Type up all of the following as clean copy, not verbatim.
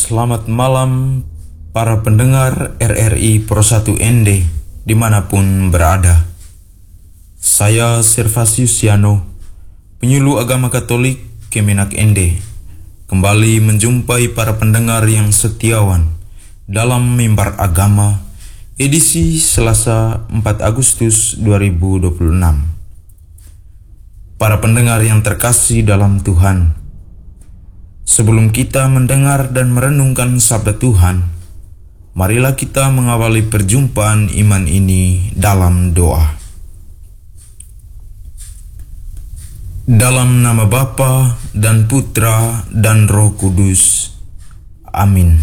Selamat malam para pendengar RRI Pro 1 ND dimanapun berada. Saya Servasius Yano, penyuluh agama Katolik Kemenak ND, kembali menjumpai para pendengar yang setiawan dalam Mimbar Agama edisi Selasa 4 Agustus 2026. Para pendengar yang terkasih dalam Tuhan, sebelum kita mendengar dan merenungkan sabda Tuhan, marilah kita mengawali perjumpaan iman ini dalam doa. Dalam nama Bapa dan Putra dan Roh Kudus. Amin.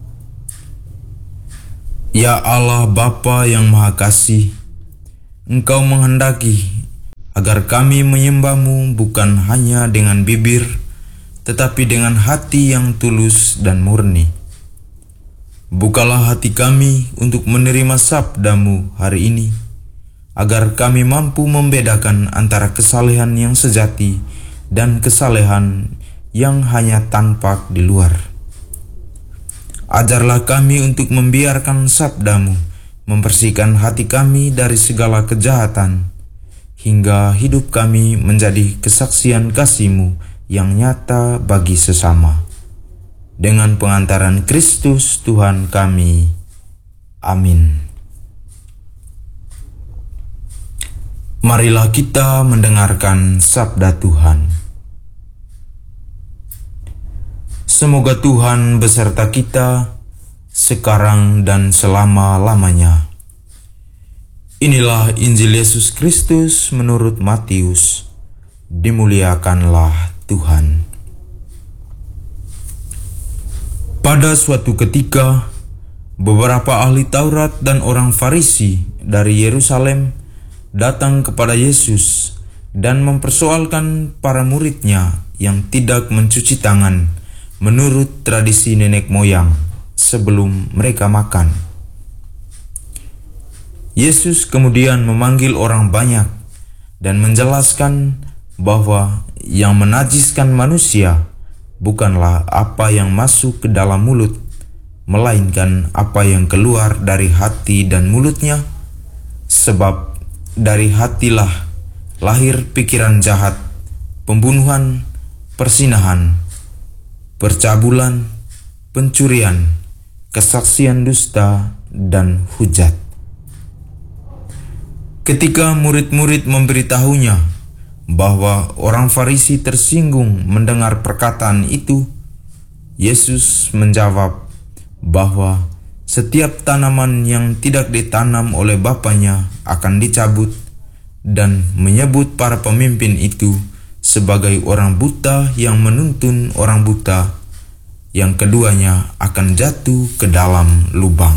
Ya Allah Bapa yang Maha Kasih, Engkau menghendaki agar kami menyembah-Mu bukan hanya dengan bibir, tetapi dengan hati yang tulus dan murni. Bukalah hati kami untuk menerima sabda-Mu hari ini, agar kami mampu membedakan antara kesalehan yang sejati dan kesalehan yang hanya tampak di luar. Ajarlah kami untuk membiarkan sabda-Mu membersihkan hati kami dari segala kejahatan, hingga hidup kami menjadi kesaksian kasih-Mu yang nyata bagi sesama. Dengan pengantaran Kristus Tuhan kami. Amin. Marilah kita mendengarkan sabda Tuhan. Semoga Tuhan beserta kita sekarang dan selama-lamanya. Inilah Injil Yesus Kristus menurut Matius. Dimuliakanlah Tuhan. Pada suatu ketika, beberapa ahli Taurat dan orang Farisi dari Yerusalem datang kepada Yesus dan mempersoalkan para muridnya yang tidak mencuci tangan menurut tradisi nenek moyang sebelum mereka makan. Yesus kemudian memanggil orang banyak dan menjelaskan bahwa yang menajiskan manusia bukanlah apa yang masuk ke dalam mulut, melainkan apa yang keluar dari hati dan mulutnya, sebab dari hatilah lahir pikiran jahat, pembunuhan, persinahan, percabulan, pencurian, kesaksian dusta, dan hujat. Ketika murid-murid memberitahunya bahwa orang Farisi tersinggung mendengar perkataan itu, Yesus menjawab bahwa setiap tanaman yang tidak ditanam oleh Bapanya akan dicabut, dan menyebut para pemimpin itu sebagai orang buta yang menuntun orang buta, yang keduanya akan jatuh ke dalam lubang.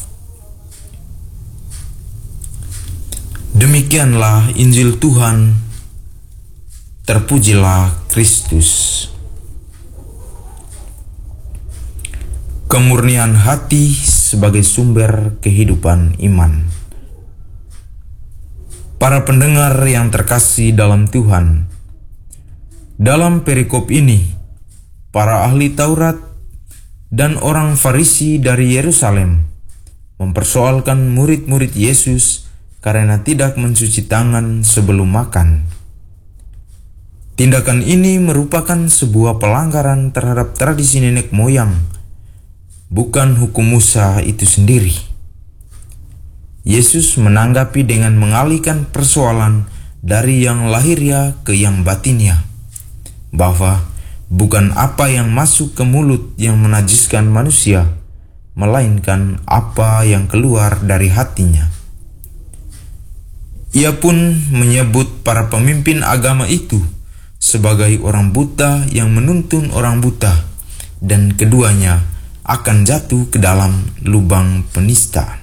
Demikianlah Injil Tuhan. Terpujilah Kristus. Kemurnian hati sebagai sumber kehidupan iman. Para pendengar yang terkasih dalam Tuhan, dalam perikop ini, para ahli Taurat dan orang Farisi dari Yerusalem mempersoalkan murid-murid Yesus karena tidak mencuci tangan sebelum makan. Tindakan ini merupakan sebuah pelanggaran terhadap tradisi nenek moyang, bukan hukum Musa itu sendiri. Yesus menanggapi dengan mengalihkan persoalan dari yang lahiriah ke yang batinnya, bahwa bukan apa yang masuk ke mulut yang menajiskan manusia, melainkan apa yang keluar dari hatinya. Ia pun menyebut para pemimpin agama itu sebagai orang buta yang menuntun orang buta, dan keduanya akan jatuh ke dalam lubang penista.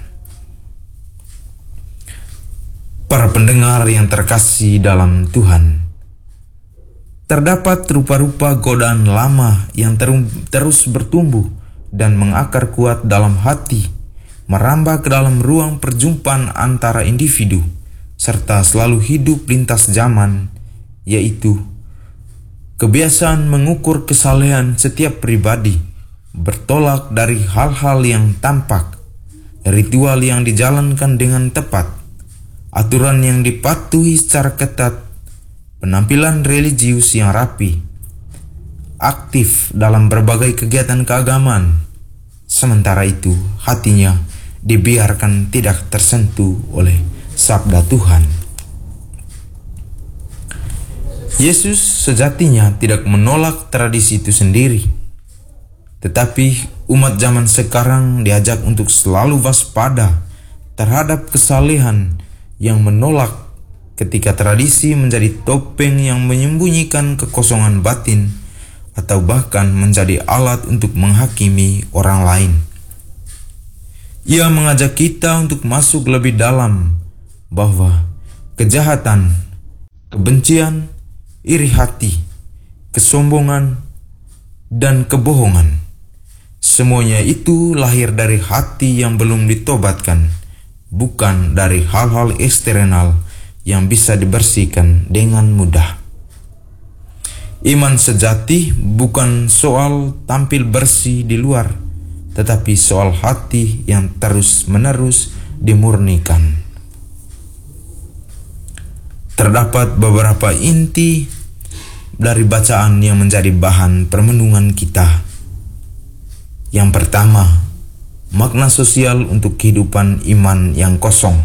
Para pendengar yang terkasih dalam Tuhan, terdapat rupa-rupa godaan lama yang terus bertumbuh dan mengakar kuat dalam hati, merambah ke dalam ruang perjumpaan antara individu, serta selalu hidup lintas zaman, yaitu kebiasaan mengukur kesalehan setiap pribadi bertolak dari hal-hal yang tampak, ritual yang dijalankan dengan tepat, aturan yang dipatuhi secara ketat, penampilan religius yang rapi, aktif dalam berbagai kegiatan keagamaan. Sementara itu, hatinya dibiarkan tidak tersentuh oleh sabda Tuhan. Yesus sejatinya tidak menolak tradisi itu sendiri, tetapi umat zaman sekarang diajak untuk selalu waspada terhadap kesalehan yang menolak ketika tradisi menjadi topeng yang menyembunyikan kekosongan batin atau bahkan menjadi alat untuk menghakimi orang lain. Ia mengajak kita untuk masuk lebih dalam bahwa kejahatan, kebencian, iri hati, kesombongan, dan kebohongan, semuanya itu lahir dari hati yang belum ditobatkan, bukan dari hal-hal eksternal yang bisa dibersihkan dengan mudah. Iman sejati bukan soal tampil bersih di luar, tetapi soal hati yang terus-menerus dimurnikan. Terdapat beberapa inti dari bacaan yang menjadi bahan permenungan kita. Yang pertama, makna sosial untuk kehidupan iman yang kosong.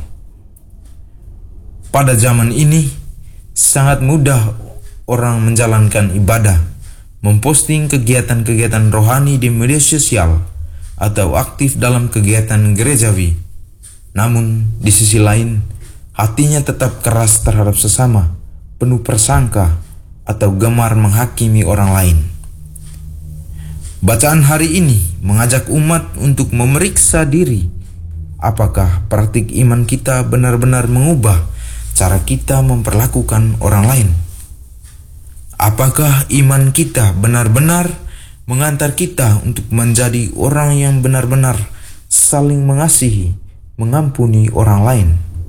Pada zaman ini, sangat mudah orang menjalankan ibadah, memposting kegiatan-kegiatan rohani di media sosial, atau aktif dalam kegiatan gerejawi. Namun, di sisi lain, hatinya tetap keras terhadap sesama, penuh prasangka, atau gemar menghakimi orang lain. Bacaan hari ini mengajak umat untuk memeriksa diri. Apakah praktik iman kita benar-benar mengubah cara kita memperlakukan orang lain? Apakah iman kita benar-benar mengantar kita untuk menjadi orang yang benar-benar saling mengasihi, mengampuni orang lain?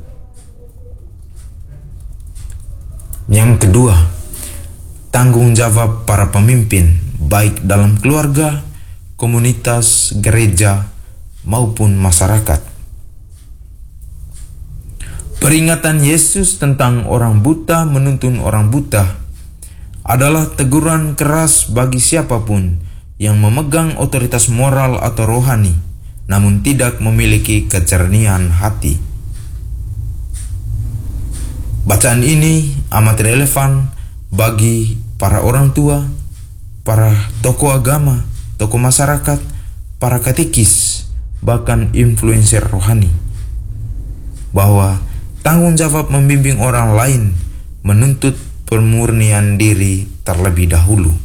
Yang kedua, tanggung jawab para pemimpin, baik dalam keluarga, komunitas, gereja, maupun masyarakat. Peringatan Yesus tentang orang buta menuntun orang buta adalah teguran keras bagi siapapun yang memegang otoritas moral atau rohani, namun tidak memiliki kejernihan hati. Bacaan ini amat relevan bagi para orang tua, para tokoh agama, tokoh masyarakat, para katekis, bahkan influencer rohani, bahwa tanggung jawab membimbing orang lain menuntut pemurnian diri terlebih dahulu.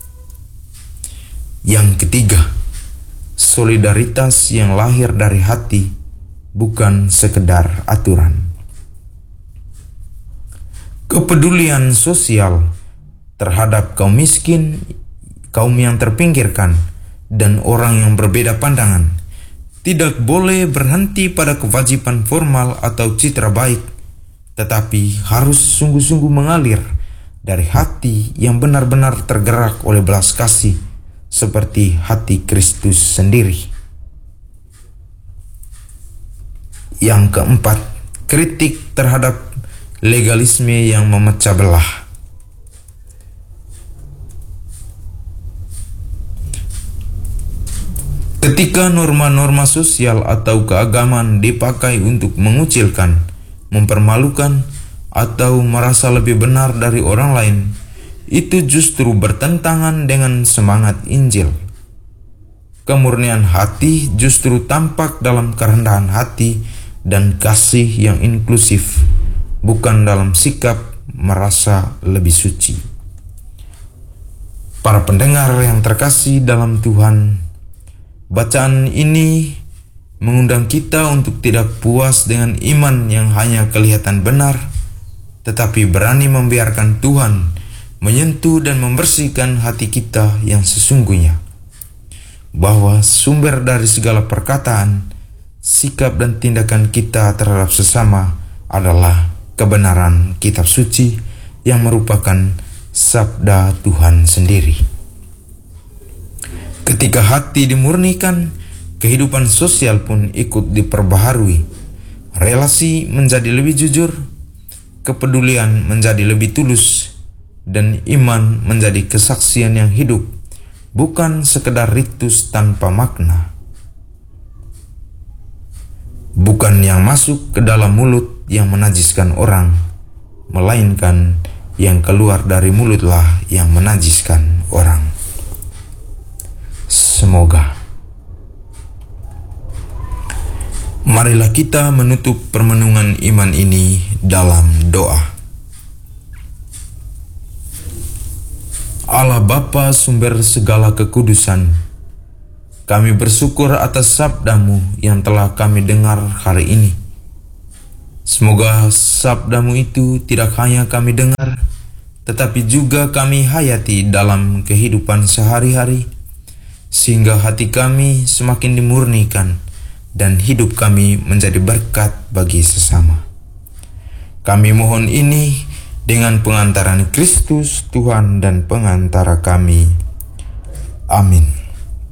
Yang ketiga, solidaritas yang lahir dari hati, bukan sekedar aturan. Kepedulian sosial terhadap kaum miskin, kaum yang terpinggirkan, dan orang yang berbeda pandangan tidak boleh berhenti pada kewajiban formal atau citra baik, tetapi harus sungguh-sungguh mengalir dari hati yang benar-benar tergerak oleh belas kasih, seperti hati Kristus sendiri. Yang keempat, kritik terhadap legalisme yang memecah belah. Ketika norma-norma sosial atau keagamaan dipakai untuk mengucilkan, mempermalukan, atau merasa lebih benar dari orang lain, itu justru bertentangan dengan semangat Injil. Kemurnian hati justru tampak dalam kerendahan hati dan kasih yang inklusif, bukan dalam sikap merasa lebih suci. Para pendengar yang terkasih dalam Tuhan, bacaan ini mengundang kita untuk tidak puas dengan iman yang hanya kelihatan benar, tetapi berani membiarkan Tuhan menyentuh dan membersihkan hati kita yang sesungguhnya, bahwa sumber dari segala perkataan, sikap dan tindakan kita terhadap sesama adalah kebenaran kitab suci yang merupakan sabda Tuhan sendiri. Ketika hati dimurnikan, kehidupan sosial pun ikut diperbaharui. Relasi menjadi lebih jujur, kepedulian menjadi lebih tulus, dan iman menjadi kesaksian yang hidup, bukan sekedar ritus tanpa makna. Bukan yang masuk ke dalam mulut yang menajiskan orang, melainkan yang keluar dari mulutlah yang menajiskan orang. Semoga. Marilah kita menutup permenungan iman ini dalam doa. Allah Bapa sumber segala kekudusan, kami bersyukur atas sabda-Mu yang telah kami dengar hari ini. Semoga sabda-Mu itu tidak hanya kami dengar, tetapi juga kami hayati dalam kehidupan sehari-hari, sehingga hati kami semakin dimurnikan dan hidup kami menjadi berkat bagi sesama. Kami mohon ini dengan pengantaran Kristus Tuhan dan pengantara kami. Amin.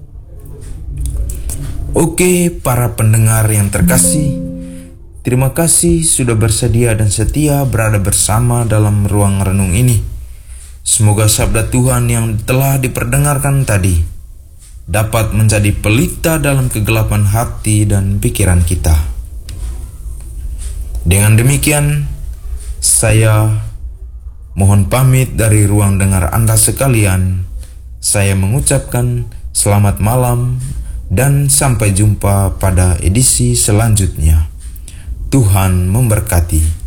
Oke, para pendengar yang terkasih, terima kasih sudah bersedia dan setia berada bersama dalam ruang renung ini. Semoga sabda Tuhan yang telah diperdengarkan tadi dapat menjadi pelita dalam kegelapan hati dan pikiran kita. Dengan demikian, saya mohon pamit dari ruang dengar Anda sekalian. Saya mengucapkan selamat malam dan sampai jumpa pada edisi selanjutnya. Tuhan memberkati.